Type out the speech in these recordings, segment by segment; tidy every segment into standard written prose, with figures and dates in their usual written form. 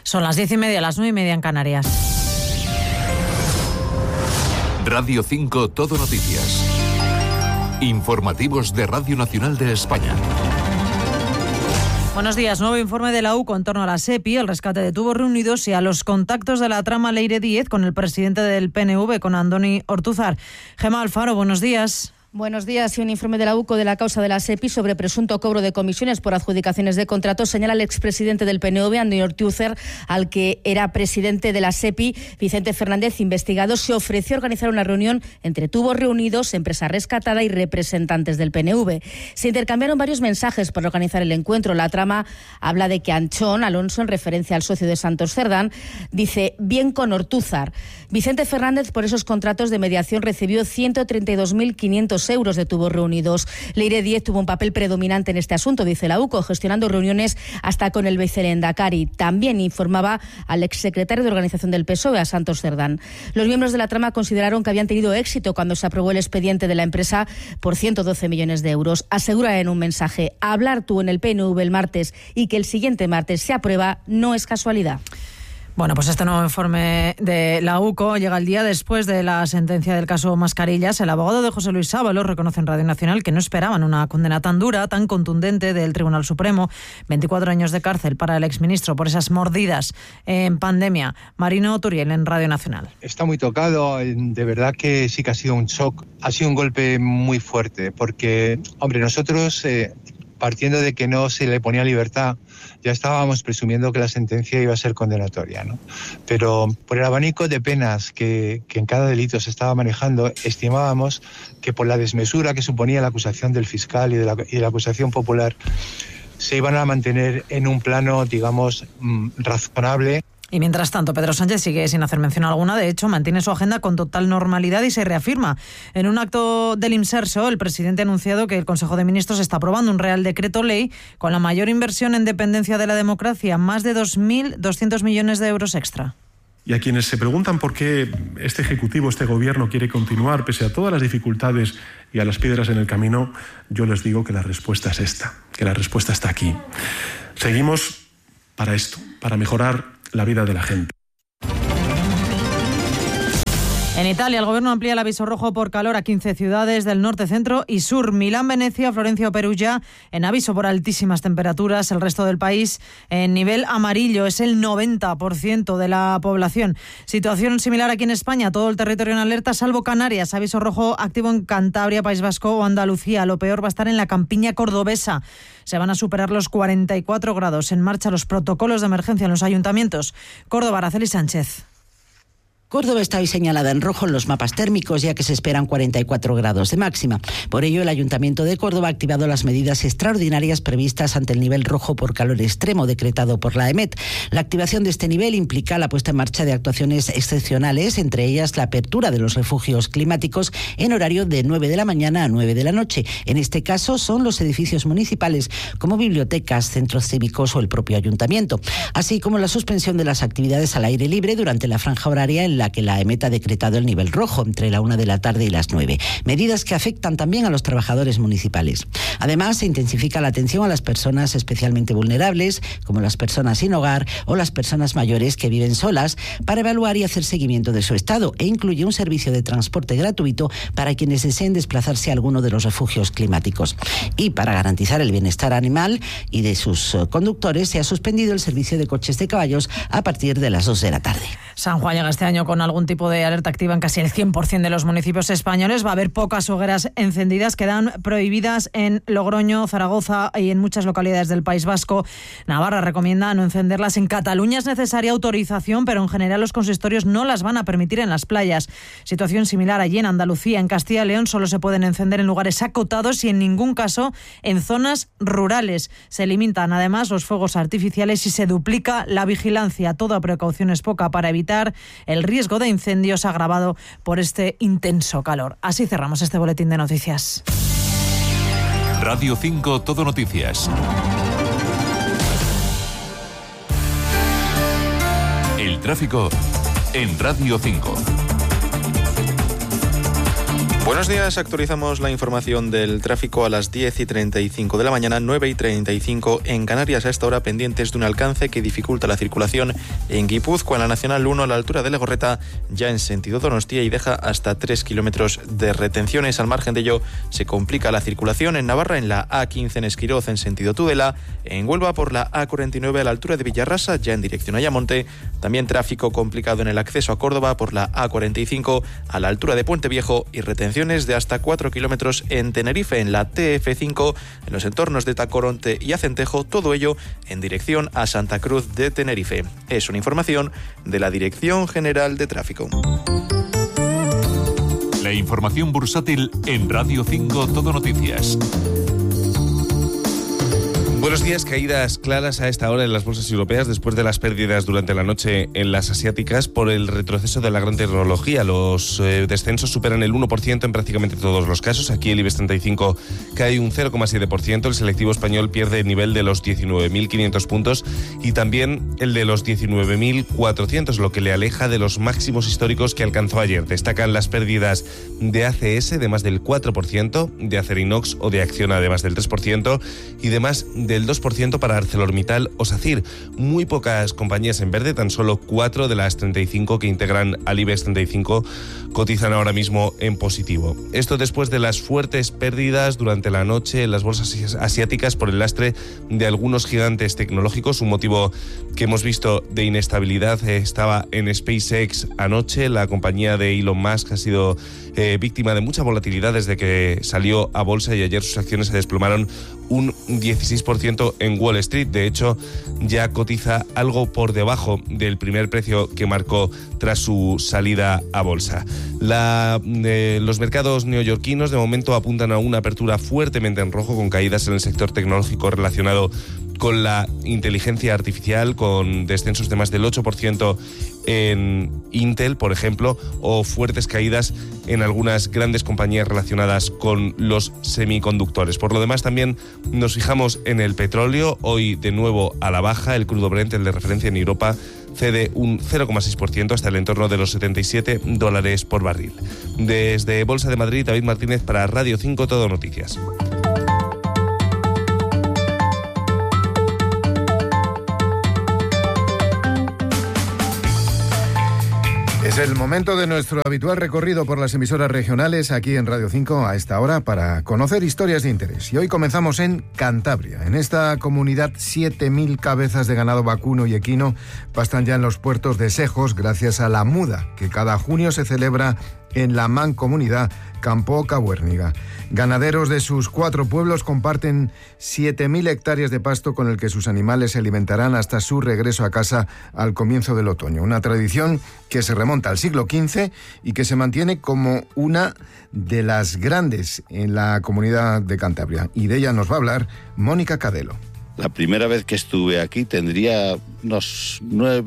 Son las 10:30, las 9:30 en Canarias. Radio 5 Todo Noticias. Informativos de Radio Nacional de España. Buenos días. Nuevo informe de la UCO en torno a la SEPI, el rescate de tubos reunidos y a los contactos de la trama Leire Díez con el presidente del PNV, con Andoni Ortúzar. Gemma Alfaro, buenos días. Buenos días. Y un informe de la UCO de la causa de la SEPI sobre presunto cobro de comisiones por adjudicaciones de contratos señala al expresidente del PNV, Andoni Ortúzar, al que era presidente de la SEPI, Vicente Fernández, investigado, se ofreció a organizar una reunión entre tubos reunidos, empresa rescatada y representantes del PNV. Se intercambiaron varios mensajes para organizar el encuentro. La trama habla de que Anchón Alonso, en referencia al socio de Santos Cerdán, dice bien con Ortúzar. Vicente Fernández, por esos contratos de mediación, recibió 132.500 euros de tubos reunidos. Leire Díez tuvo un papel predominante en este asunto, dice la UCO, gestionando reuniones hasta con el vicelehendakari. También informaba al exsecretario de Organización del PSOE, a Santos Cerdán. Los miembros de la trama consideraron que habían tenido éxito cuando se aprobó el expediente de la empresa por 112 millones de euros. Asegura en un mensaje: hablar tú en el PNV el martes y que el siguiente martes se aprueba no es casualidad. Bueno, pues este nuevo informe de la UCO llega el día después de la sentencia del caso Mascarillas. El abogado de José Luis Sábalo reconoce en Radio Nacional que no esperaban una condena tan dura, tan contundente del Tribunal Supremo. 24 años de cárcel para el exministro por esas mordidas en pandemia. Marino Turiel en Radio Nacional. Está muy tocado, de verdad que sí que ha sido un shock, ha sido un golpe muy fuerte, porque, hombre, nosotros, partiendo de que no se le ponía libertad, ya estábamos presumiendo que la sentencia iba a ser condenatoria, ¿no? Pero por el abanico de penas que en cada delito se estaba manejando, estimábamos que por la desmesura que suponía la acusación del fiscal y de la acusación popular, se iban a mantener en un plano, digamos, razonable. Y mientras tanto, Pedro Sánchez sigue sin hacer mención alguna. De hecho, mantiene su agenda con total normalidad y se reafirma. En un acto del Imserso, el presidente ha anunciado que el Consejo de Ministros está aprobando un Real Decreto Ley con la mayor inversión en dependencia de la democracia, más de 2.200 millones de euros extra. Y a quienes se preguntan por qué este Ejecutivo, este Gobierno quiere continuar pese a todas las dificultades y a las piedras en el camino, yo les digo que la respuesta es esta, que la respuesta está aquí. Seguimos para esto, para mejorar la vida de la gente. En Italia, el gobierno amplía el aviso rojo por calor a 15 ciudades del norte, centro y sur. Milán, Venecia, Florencia o Perugia en aviso por altísimas temperaturas. El resto del país en nivel amarillo, es el 90% de la población. Situación similar aquí en España, todo el territorio en alerta, salvo Canarias. Aviso rojo activo en Cantabria, País Vasco o Andalucía. Lo peor va a estar en la campiña cordobesa. Se van a superar los 44 grados. En marcha los protocolos de emergencia en los ayuntamientos. Córdoba, Araceli Sánchez. Córdoba está hoy señalada en rojo en los mapas térmicos, ya que se esperan 44 grados de máxima. Por ello, el Ayuntamiento de Córdoba ha activado las medidas extraordinarias previstas ante el nivel rojo por calor extremo decretado por la EMET. La activación de este nivel implica la puesta en marcha de actuaciones excepcionales, entre ellas la apertura de los refugios climáticos en horario de 9 de la mañana a 9 de la noche. En este caso son los edificios municipales como bibliotecas, centros cívicos o el propio Ayuntamiento, así como la suspensión de las actividades al aire libre durante la franja horaria en la que la EMET ha decretado el nivel rojo entre la 1 de la tarde y las 9. Medidas que afectan también a los trabajadores municipales. Además, se intensifica la atención a las personas especialmente vulnerables, como las personas sin hogar o las personas mayores que viven solas, para evaluar y hacer seguimiento de su estado, e incluye un servicio de transporte gratuito para quienes deseen desplazarse a alguno de los refugios climáticos. Y para garantizar el bienestar animal y de sus conductores, se ha suspendido el servicio de coches de caballos a partir de las 2 de la tarde. San Juan llega este año con algún tipo de alerta activa en casi el 100% de los municipios españoles. Va a haber pocas hogueras encendidas, quedan prohibidas en Logroño, Zaragoza y en muchas localidades del País Vasco. Navarra recomienda no encenderlas. En Cataluña es necesaria autorización, pero en general los consistorios no las van a permitir en las playas. Situación similar allí en Andalucía. En Castilla y León solo se pueden encender en lugares acotados y en ningún caso en zonas rurales. Se limitan además los fuegos artificiales y se duplica la vigilancia. Toda precaución es poca para evitar el riesgo de incendios agravado por este intenso calor. Así cerramos este boletín de noticias. Radio 5 Todo Noticias. El tráfico en Radio 5. Buenos días, actualizamos la información del tráfico a las 10:35 de la mañana, 9:35 en Canarias. A esta hora pendientes de un alcance que dificulta la circulación en Guipúzcoa, en la Nacional 1 a la altura de Legorreta, ya en sentido Donostia, y deja hasta 3 kilómetros de retenciones. Al margen de ello, se complica la circulación en Navarra, en la A15 en Esquiroz en sentido Tudela, en Huelva por la A49 a la altura de Villarrasa, ya en dirección a Ayamonte. También tráfico complicado en el acceso a Córdoba por la A45 a la altura de Puente Viejo y retenciones de hasta 4 kilómetros en Tenerife, en la TF5, en los entornos de Tacoronte y Acentejo, todo ello en dirección a Santa Cruz de Tenerife. Es una información de la Dirección General de Tráfico. La información bursátil en Radio 5 Todo Noticias. Buenos días. Caídas claras a esta hora en las bolsas europeas después de las pérdidas durante la noche en las asiáticas por el retroceso de la gran tecnología. Los descensos superan el 1% en prácticamente todos los casos. Aquí el IBEX 35 cae un 0,7%. El selectivo español pierde el nivel de los 19.500 puntos y también el de los 19.400, lo que le aleja de los máximos históricos que alcanzó ayer. Destacan las pérdidas de ACS de más del 4%, de Acerinox o de Acciona de más del 3% y de más del 2% para ArcelorMittal o SACIR. Muy pocas compañías en verde, tan solo 4 de las 35 que integran al IBEX 35 cotizan ahora mismo en positivo. Esto después de las fuertes pérdidas durante la noche en las bolsas asiáticas por el lastre de algunos gigantes tecnológicos. Un motivo que hemos visto de inestabilidad estaba en SpaceX anoche. La compañía de Elon Musk ha sido víctima de mucha volatilidad desde que salió a bolsa y ayer sus acciones se desplomaron un 16% en Wall Street. De hecho, ya cotiza algo por debajo del primer precio que marcó tras su salida a bolsa. Los mercados neoyorquinos de momento apuntan a una apertura fuertemente en rojo, con caídas en el sector tecnológico relacionado con la inteligencia artificial, con descensos de más del 8% en Intel, por ejemplo, o fuertes caídas en algunas grandes compañías relacionadas con los semiconductores. Por lo demás, también nos fijamos en el petróleo, hoy de nuevo a la baja. El crudo Brent, el de referencia en Europa, cede un 0,6% hasta el entorno de los $77 por barril. Desde Bolsa de Madrid, David Martínez para Radio 5 Todo Noticias. Es el momento de nuestro habitual recorrido por las emisoras regionales aquí en Radio 5 a esta hora para conocer historias de interés. Y hoy comenzamos en Cantabria. En esta comunidad 7.000 cabezas de ganado vacuno y equino pastan ya en los puertos de Sejos gracias a la muda que cada junio se celebra en la mancomunidad Campo-Cabuérniga. Ganaderos de sus 4 pueblos comparten 7.000 hectáreas de pasto con el que sus animales se alimentarán hasta su regreso a casa al comienzo del otoño. Una tradición que se remonta al siglo XV y que se mantiene como una de las grandes en la comunidad de Cantabria. Y de ella nos va a hablar Mónica Cadelo. La primera vez que estuve aquí tendría unos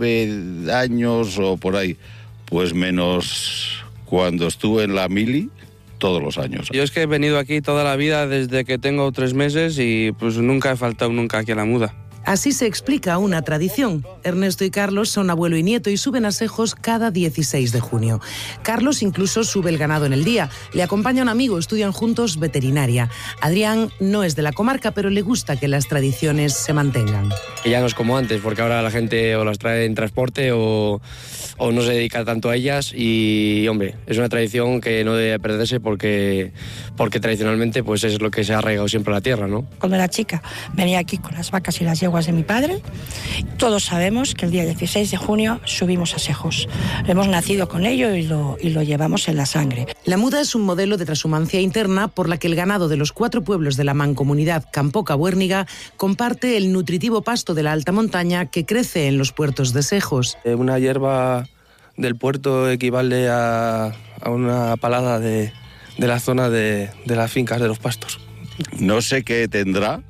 9 años o por ahí, pues menos cuando estuve en la mili todos los años. Yo es que he venido aquí toda la vida desde que tengo 3 meses y pues nunca he faltado nunca aquí a la muda. Así se explica una tradición. Ernesto y Carlos son abuelo y nieto y suben a Sejos cada 16 de junio. Carlos incluso sube el ganado en el día. Le acompaña un amigo, estudian juntos veterinaria. Adrián no es de la comarca, pero le gusta que las tradiciones se mantengan. Y ya no es como antes, porque ahora la gente o las trae en transporte o no se dedica tanto a ellas y, hombre, es una tradición que no debe perderse porque tradicionalmente pues es lo que se ha arraigado siempre a la tierra, ¿no? Cuando era chica venía aquí con las vacas y las yeguas de mi padre. Todos sabemos que el día 16 de junio subimos a Sejos. Hemos nacido con ello y lo llevamos en la sangre. La muda es un modelo de transhumancia interna por la que el ganado de los 4 pueblos de la mancomunidad Campo-Cabuérniga comparte el nutritivo pasto de la alta montaña que crece en los puertos de Sejos. Una hierba del puerto equivale a una palada de la zona de las fincas de los pastos. No sé qué tendrá,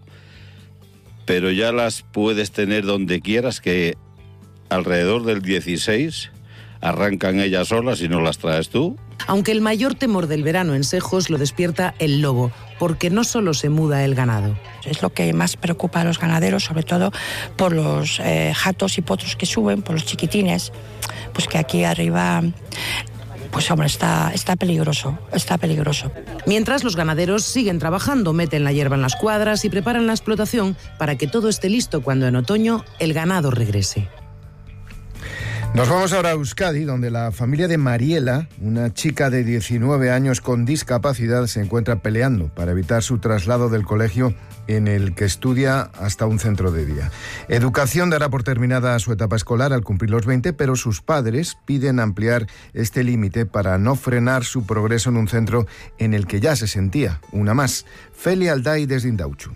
pero ya las puedes tener donde quieras, que alrededor del 16 arrancan ellas solas y no las traes tú. Aunque el mayor temor del verano en Sejos lo despierta el lobo, porque no solo se muda el ganado. Es lo que más preocupa a los ganaderos, sobre todo por los jatos y potros que suben, por los chiquitines, pues que aquí arriba pues hombre, está peligroso, está peligroso. Mientras, los ganaderos siguen trabajando, meten la hierba en las cuadras y preparan la explotación para que todo esté listo cuando en otoño el ganado regrese. Nos vamos ahora a Euskadi, donde la familia de Mariela, una chica de 19 años con discapacidad, se encuentra peleando para evitar su traslado del colegio en el que estudia hasta un centro de día. Educación dará por terminada su etapa escolar al cumplir los 20, pero sus padres piden ampliar este límite para no frenar su progreso en un centro en el que ya se sentía una más. Felia Alday desde Indauchu.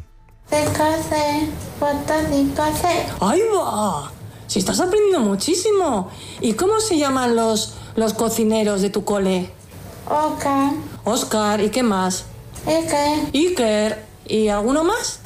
¡Ahí va! Si estás aprendiendo muchísimo. ¿Y cómo se llaman los cocineros de tu cole? Oscar. ¿Y qué más? Iker. ¿Y alguno más?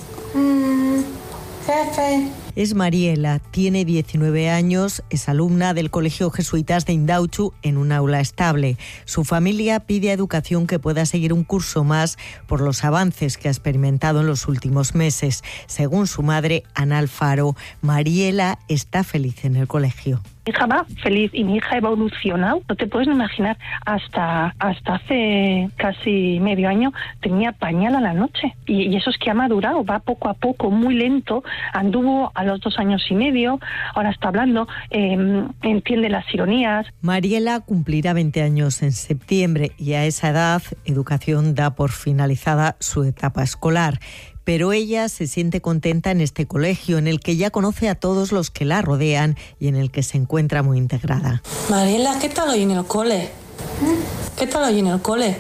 Jefe. Es Mariela, tiene 19 años, es alumna del Colegio Jesuitas de Indauchu en un aula estable. Su familia pide a Educación que pueda seguir un curso más por los avances que ha experimentado en los últimos meses. Según su madre, Ana Alfaro, Mariela está feliz en el colegio. Mi hija va feliz y mi hija ha evolucionado. No te puedes imaginar, hasta hace casi medio año tenía pañal a la noche. Y eso es que ha madurado, va poco a poco, muy lento. Anduvo a los 2 años y medio, ahora está hablando, entiende las ironías. Mariela cumplirá 20 años en septiembre y a esa edad Educación da por finalizada su etapa escolar. Pero ella se siente contenta en este colegio, en el que ya conoce a todos los que la rodean y en el que se encuentra muy integrada. Mariela, ¿qué tal hoy en el cole? ¿Qué tal hoy en el cole?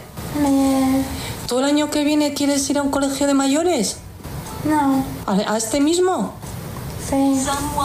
¿Tú el año que viene quieres ir a un colegio de mayores? No. ¿A este mismo? Sí.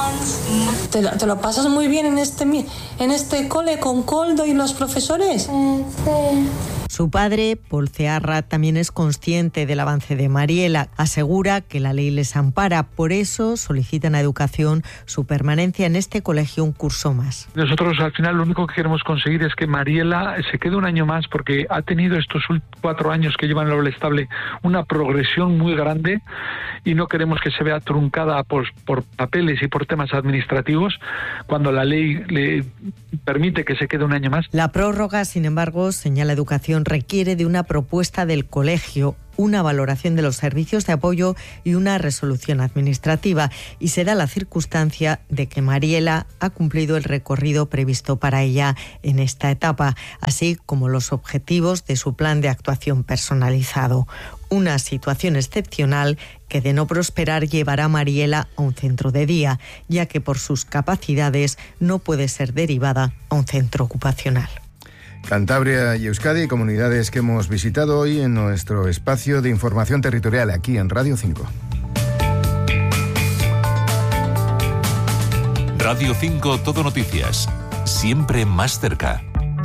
¿Te lo pasas muy bien en este cole con Coldo y los profesores? Sí. Su padre, Paul Cearra, también es consciente del avance de Mariela. Asegura que la ley les ampara. Por eso solicitan a Educación su permanencia en este colegio un curso más. Nosotros al final lo único que queremos conseguir es que Mariela se quede un año más, porque ha tenido estos 4 años que lleva en el aula estable una progresión muy grande y no queremos que se vea truncada por papeles y por temas administrativos cuando la ley le permite que se quede un año más. La prórroga, sin embargo, señala Educación, requiere de una propuesta del colegio, una valoración de los servicios de apoyo y una resolución administrativa. Y se da la circunstancia de que Mariela ha cumplido el recorrido previsto para ella en esta etapa, así como los objetivos de su plan de actuación personalizado. Una situación excepcional que, de no prosperar, llevará a Mariela a un centro de día, ya que por sus capacidades no puede ser derivada a un centro ocupacional. Cantabria y Euskadi, comunidades que hemos visitado hoy en nuestro espacio de información territorial aquí en Radio 5. Radio 5 Todo Noticias, siempre más cerca.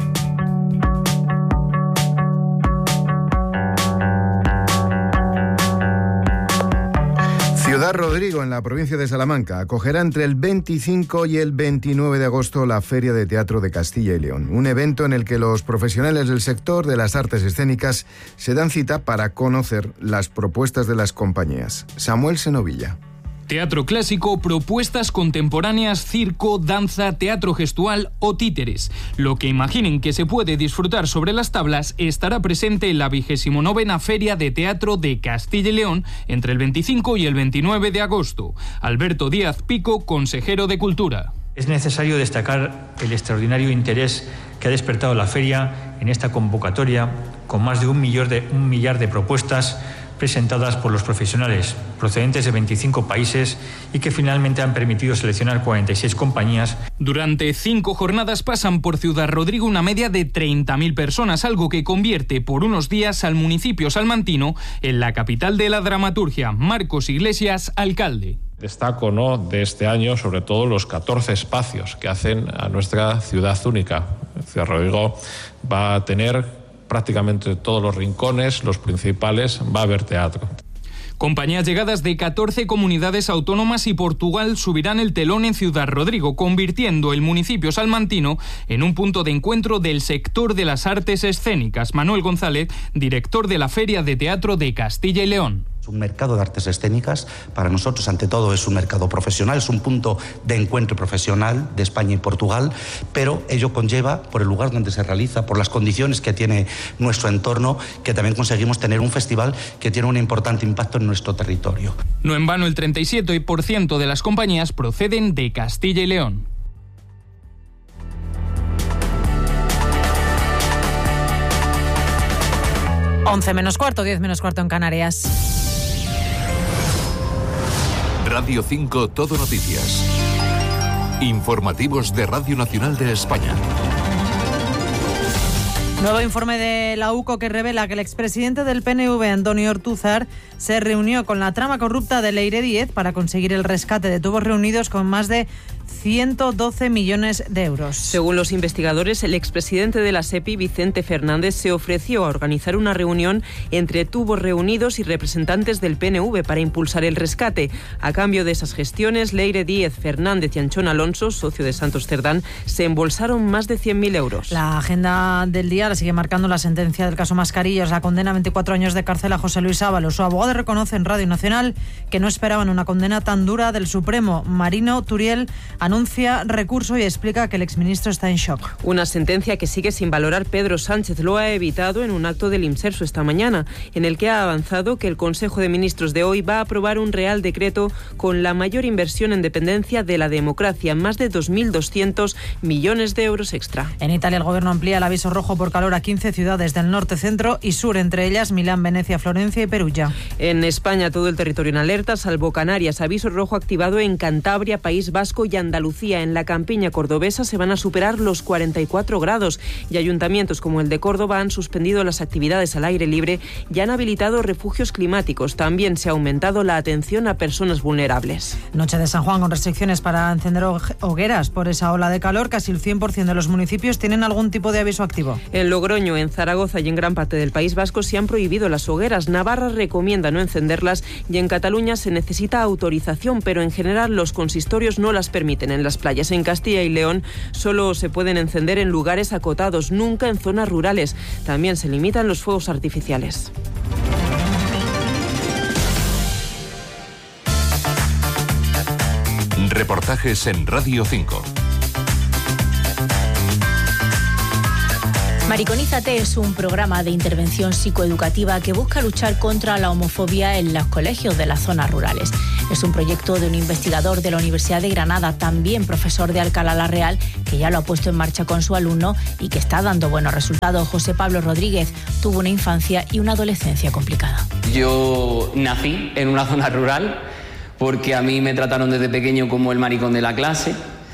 Ciudad Rodrigo, en la provincia de Salamanca, acogerá entre el 25 y el 29 de agosto la Feria de Teatro de Castilla y León, un evento en el que los profesionales del sector de las artes escénicas se dan cita para conocer las propuestas de las compañías. Samuel Senovilla. Teatro clásico, propuestas contemporáneas, circo, danza, teatro gestual o títeres. Lo que imaginen que se puede disfrutar sobre las tablas estará presente en la 29ª Feria de Teatro de Castilla y León entre el 25 y el 29 de agosto. Alberto Díaz Pico, consejero de Cultura. Es necesario destacar el extraordinario interés que ha despertado la feria en esta convocatoria, con más de un millar de propuestas presentadas por los profesionales procedentes de 25 países y que finalmente han permitido seleccionar 46 compañías. Durante 5 jornadas pasan por Ciudad Rodrigo una media de 30.000 personas, algo que convierte por unos días al municipio salmantino en la capital de la dramaturgia. Marcos Iglesias, alcalde. Destaco, de este año, sobre todo los 14 espacios que hacen a nuestra ciudad única. Ciudad Rodrigo va a tener prácticamente todos los rincones, los principales, va a haber teatro. Compañías llegadas de 14 comunidades autónomas y Portugal subirán el telón en Ciudad Rodrigo, convirtiendo el municipio salmantino en un punto de encuentro del sector de las artes escénicas. Manuel González, director de la Feria de Teatro de Castilla y León. Un mercado de artes escénicas para nosotros ante todo es un mercado profesional, es un punto de encuentro profesional de España y Portugal, pero ello conlleva, por el lugar donde se realiza, por las condiciones que tiene nuestro entorno, que también conseguimos tener un festival que tiene un importante impacto en nuestro territorio. No en vano, el 37% de las compañías proceden de Castilla y León. Once menos cuarto, 10 menos cuarto en Canarias. Radio 5 Todo Noticias. Informativos de Radio Nacional de España. Nuevo informe de la UCO que revela que el expresidente del PNV, Antonio Ortúzar, se reunió con la trama corrupta de Leire Díez para conseguir el rescate de tubos reunidos con más de 112 millones de euros. Según los investigadores, el expresidente de la SEPI, Vicente Fernández, se ofreció a organizar una reunión entre tubos reunidos y representantes del PNV para impulsar el rescate. A cambio de esas gestiones, Leire Díez, Fernández y Anchón Alonso, socio de Santos Cerdán, se embolsaron más de 100.000 euros. La agenda del día la sigue marcando la sentencia del caso Mascarillas. La condena a 24 años de cárcel a José Luis Ábalos. Su abogado reconoce en Radio Nacional que no esperaban una condena tan dura del Supremo. Marino Turiel anuncia recurso y explica que el exministro está en shock. Una sentencia que sigue sin valorar Pedro Sánchez. Lo ha evitado en un acto del IMSERSO esta mañana, en el que ha avanzado que el Consejo de Ministros de hoy va a aprobar un Real Decreto con la mayor inversión en dependencia de la democracia, más de 2.200 millones de euros extra. En Italia, el gobierno amplía el aviso rojo por calor a 15 ciudades del norte, centro y sur, entre ellas Milán, Venecia, Florencia y Perugia. En España, todo el territorio en alerta, salvo Canarias. Aviso rojo activado en Cantabria, País Vasco y Andalucía. En la campiña cordobesa se van a superar los 44 grados y ayuntamientos como el de Córdoba han suspendido las actividades al aire libre y han habilitado refugios climáticos. También se ha aumentado la atención a personas vulnerables. Noche de San Juan con restricciones para encender hogueras por esa ola de calor. Casi el 100% de los municipios tienen algún tipo de aviso activo. En Logroño, en Zaragoza y en gran parte del País Vasco se han prohibido las hogueras. Navarra recomienda no encenderlas y en Cataluña se necesita autorización, pero en general los consistorios no las permiten en las playas. En Castilla y León solo se pueden encender en lugares acotados, nunca en zonas rurales. También se limitan los fuegos artificiales. Reportajes en Radio 5. Mariconízate es un programa de intervención psicoeducativa que busca luchar contra la homofobia en los colegios de las zonas rurales. Es un proyecto de un investigador de la Universidad de Granada, también profesor de Alcalá la Real, que ya lo ha puesto en marcha con su alumno y que está dando buenos resultados. José Pablo Rodríguez tuvo una infancia y una adolescencia complicada. Yo nací en una zona rural porque a mí me trataron desde pequeño como el maricón de la clase,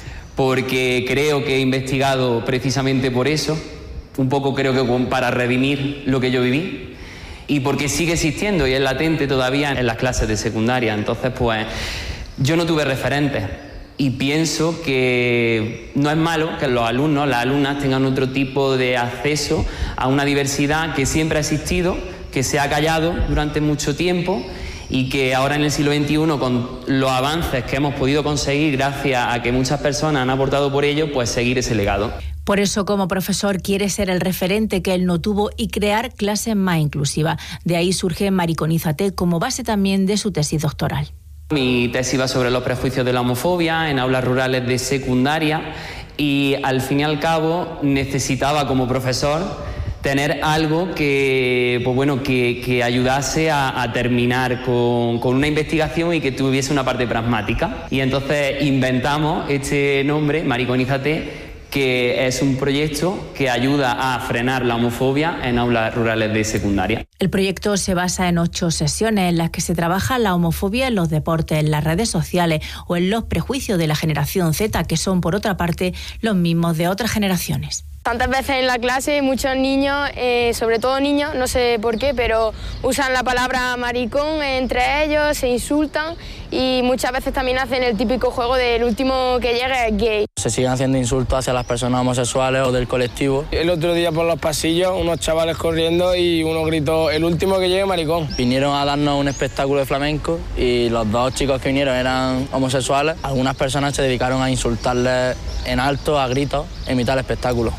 porque creo que he investigado precisamente por eso, un poco creo que para redimir lo que yo viví, y porque sigue existiendo y es latente todavía en las clases de secundaria. Entonces, pues, yo no tuve referentes y pienso que no es malo que los alumnos, las alumnas tengan otro tipo de acceso a una diversidad que siempre ha existido, que se ha callado durante mucho tiempo y que ahora en el siglo XXI, con los avances que hemos podido conseguir gracias a que muchas personas han aportado por ello, pues seguir ese legado. Por eso, como profesor, quiere ser el referente que él no tuvo y crear clases más inclusivas. De ahí surge Mariconízate como base también de su tesis doctoral. Mi tesis va sobre los prejuicios de la homofobia en aulas rurales de secundaria y, al fin y al cabo, necesitaba como profesor tener algo que, pues bueno, que ayudase a terminar con una investigación y que tuviese una parte pragmática. Y entonces inventamos este nombre, Mariconízate, que es un proyecto que ayuda a frenar la homofobia en aulas rurales de secundaria. El proyecto se basa en 8 sesiones en las que se trabaja la homofobia en los deportes, en las redes sociales o en los prejuicios de la generación Z, que son, por otra parte, los mismos de otras generaciones. Tantas veces en la clase muchos niños, sobre todo niños, no sé por qué, pero usan la palabra maricón entre ellos, se insultan y muchas veces también hacen el típico juego del último que llega es gay. Se siguen haciendo insultos hacia las personas homosexuales o del colectivo. El otro día por los pasillos, unos chavales corriendo y uno gritó, el último que llegue maricón. Vinieron a darnos un espectáculo de flamenco y los 2 chicos que vinieron eran homosexuales. Algunas personas se dedicaron a insultarles en alto, a gritos, en mitad del espectáculo.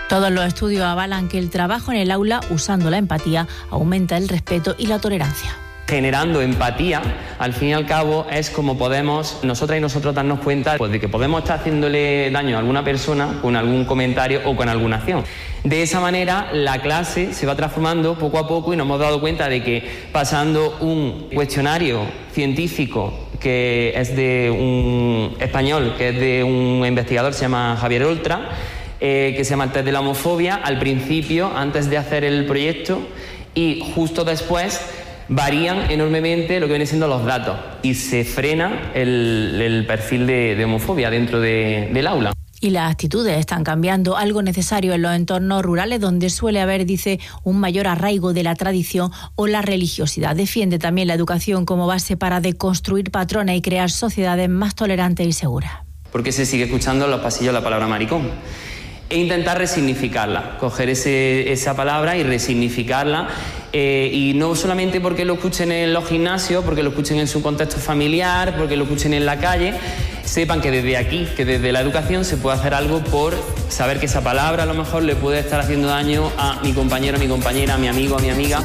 Todos los estudios avalan que el trabajo en el aula, usando la empatía, aumenta el respeto y la tolerancia. Generando empatía, al fin y al cabo, es como podemos nosotras y nosotros darnos cuenta pues, de que podemos estar haciéndole daño a alguna persona con algún comentario o con alguna acción. De esa manera, la clase se va transformando poco a poco y nos hemos dado cuenta de que pasando un cuestionario científico que es de un español, que es de un investigador, se llama Javier Oltra, que se llama el test de la homofobia, al principio, antes de hacer el proyecto, y justo después varían enormemente lo que vienen siendo los datos y se frena el perfil de homofobia dentro del aula. Y las actitudes están cambiando, algo necesario en los entornos rurales donde suele haber, dice, un mayor arraigo de la tradición o la religiosidad. Defiende también la educación como base para deconstruir patrones y crear sociedades más tolerantes y seguras. Porque se sigue escuchando en los pasillos la palabra maricón. E intentar resignificarla, coger esa palabra y resignificarla, y no solamente porque lo escuchen en los gimnasios, porque lo escuchen en su contexto familiar, porque lo escuchen en la calle, sepan que desde aquí, que desde la educación se puede hacer algo por saber que esa palabra a lo mejor le puede estar haciendo daño a mi compañero, a mi compañera, a mi amigo, a mi amiga.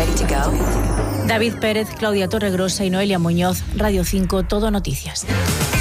David Pérez, Claudia Torregrosa y Noelia Muñoz, Radio 5, Todo Noticias.